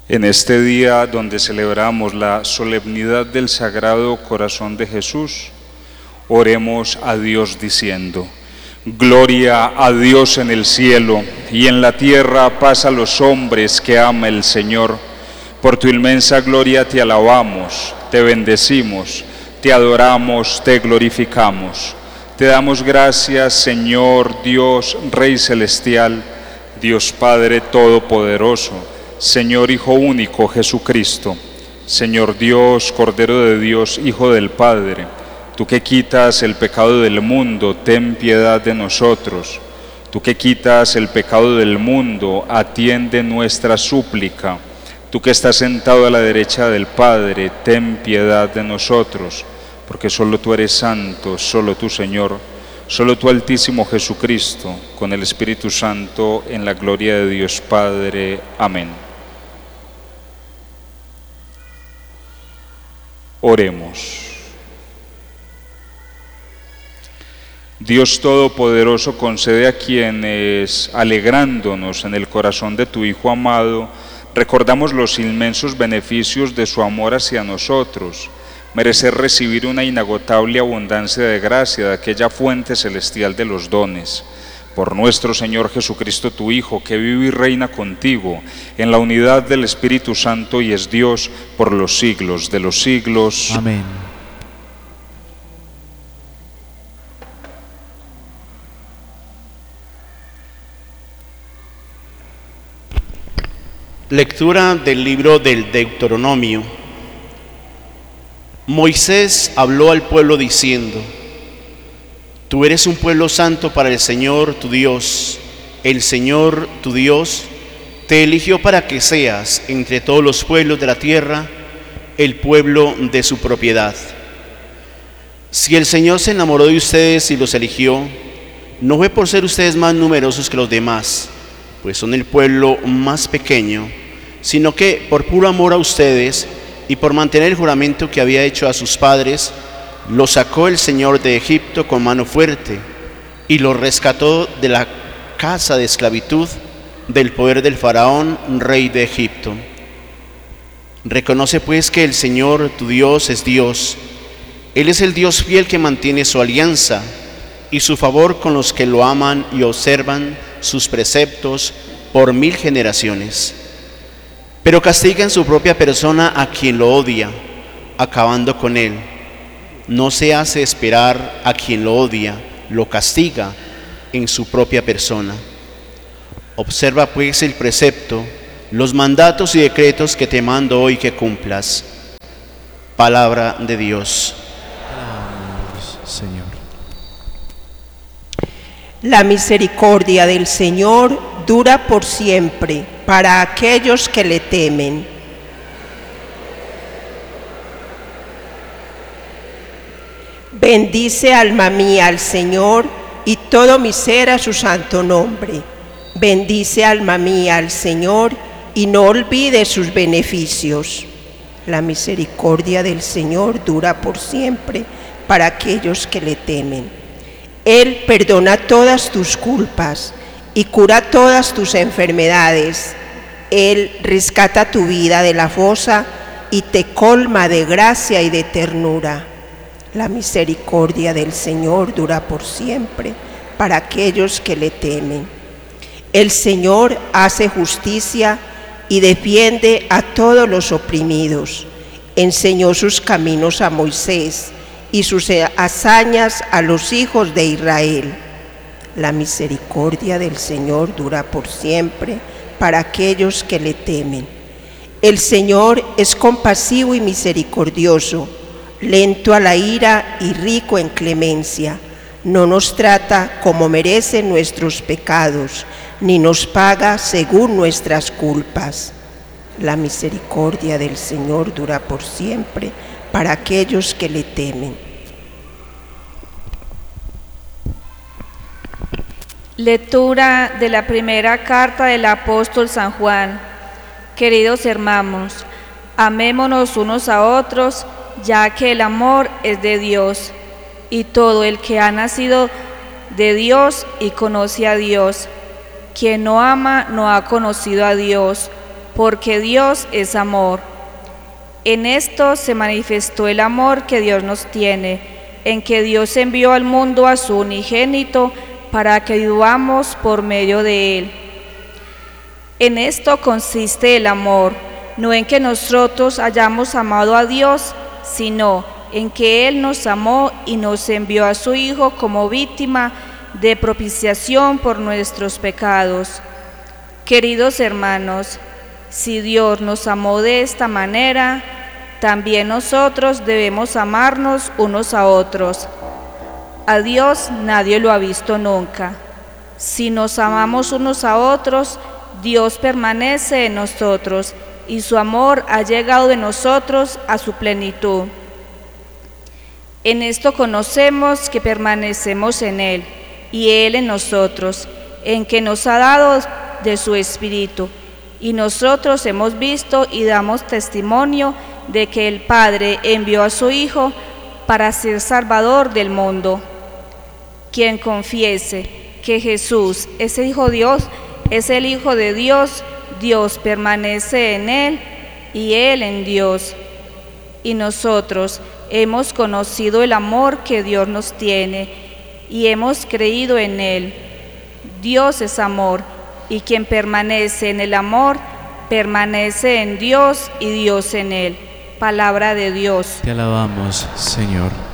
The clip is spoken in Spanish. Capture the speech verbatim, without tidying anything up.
En este día donde celebramos la solemnidad del Sagrado Corazón de Jesús, oremos a Dios diciendo: Gloria a Dios en el cielo y en la tierra paz a los hombres que ama el Señor. Por tu inmensa gloria te alabamos, te bendecimos, te adoramos, te glorificamos. Te damos gracias, Señor Dios, Rey Celestial, Dios Padre Todopoderoso, Señor Hijo único Jesucristo, Señor Dios, Cordero de Dios, Hijo del Padre, tú que quitas el pecado del mundo, ten piedad de nosotros. Tú que quitas el pecado del mundo, atiende nuestra súplica. Tú que estás sentado a la derecha del Padre, ten piedad de nosotros, porque solo tú eres santo, solo tú, Señor, solo tú, Altísimo Jesucristo, con el Espíritu Santo, en la gloria de Dios Padre. Amén. Oremos. Dios Todopoderoso, concede a quienes, alegrándonos en el corazón de tu Hijo amado, recordamos los inmensos beneficios de su amor hacia nosotros, merecer recibir una inagotable abundancia de gracia de aquella fuente celestial de los dones. Por nuestro Señor Jesucristo, tu Hijo, que vive y reina contigo en la unidad del Espíritu Santo y es Dios por los siglos de los siglos. Amén. Lectura del libro del Deuteronomio. Moisés habló al pueblo diciendo: Tú eres un pueblo santo para el Señor tu Dios. El Señor tu Dios te eligió para que seas, entre todos los pueblos de la tierra, el pueblo de su propiedad. Si el Señor se enamoró de ustedes y los eligió, no fue por ser ustedes más numerosos que los demás, pues son el pueblo más pequeño, sino que por puro amor a ustedes y por mantener el juramento que había hecho a sus padres, los sacó el Señor de Egipto con mano fuerte y los rescató de la casa de esclavitud, del poder del faraón, rey de Egipto. Reconoce pues que el Señor tu Dios es Dios. Él es el Dios fiel que mantiene su alianza y su favor con los que lo aman y observan sus preceptos por mil generaciones. Pero castiga en su propia persona a quien lo odia, acabando con él. No se hace esperar a quien lo odia, lo castiga en su propia persona. Observa pues el precepto, los mandatos y decretos que te mando hoy que cumplas. Palabra de Dios. Señor. La misericordia del Señor dura por siempre para aquellos que le temen. Bendice, alma mía, al Señor, y todo mi ser a su santo nombre. Bendice, alma mía, al Señor, y no olvides sus beneficios. La misericordia del Señor dura por siempre para aquellos que le temen. Él perdona todas tus culpas y cura todas tus enfermedades. Él rescata tu vida de la fosa y te colma de gracia y de ternura. La misericordia del Señor dura por siempre para aquellos que le temen. El Señor hace justicia y defiende a todos los oprimidos. Enseñó sus caminos a Moisés y sus hazañas a los hijos de Israel. La misericordia del Señor dura por siempre para aquellos que le temen. El Señor es compasivo y misericordioso, lento a la ira y rico en clemencia. No nos trata como merecen nuestros pecados, ni nos paga según nuestras culpas. La misericordia del Señor dura por siempre para aquellos que le temen. Lectura de la primera carta del apóstol San Juan. Queridos hermanos, amémonos unos a otros, ya que el amor es de Dios, y todo el que ha nacido de Dios y conoce a Dios. Quien no ama no ha conocido a Dios, porque Dios es amor. En esto se manifestó el amor que Dios nos tiene, en que Dios envió al mundo a su unigénito para que vivamos por medio de él. En esto consiste el amor, no en que nosotros hayamos amado a Dios, sino en que Él nos amó y nos envió a su Hijo como víctima de propiciación por nuestros pecados. Queridos hermanos, si Dios nos amó de esta manera, también nosotros debemos amarnos unos a otros. A Dios nadie lo ha visto nunca. Si nos amamos unos a otros, Dios permanece en nosotros y su amor ha llegado de nosotros a su plenitud. En esto conocemos que permanecemos en Él y Él en nosotros, en que nos ha dado de su Espíritu, y nosotros hemos visto y damos testimonio de que el Padre envió a su Hijo para ser Salvador del mundo. Quien confiese que Jesús es el Hijo de Dios, es el Hijo de Dios, Dios permanece en Él y Él en Dios. Y nosotros hemos conocido el amor que Dios nos tiene y hemos creído en Él. Dios es amor, y quien permanece en el amor, permanece en Dios y Dios en Él. Palabra de Dios. Te alabamos, Señor.